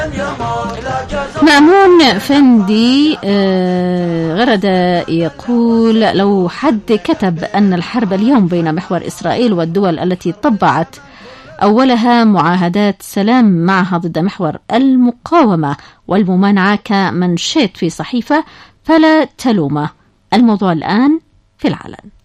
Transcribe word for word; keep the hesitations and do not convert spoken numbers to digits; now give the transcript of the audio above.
مأمون فندي غرد يقول: لو حد كتب أن الحرب اليوم بين محور إسرائيل والدول التي طبعت أولها معاهدات سلام معها ضد محور المقاومة والممانعة كمنشط في صحيفة فلا تلومه. الموضوع الآن في العلن.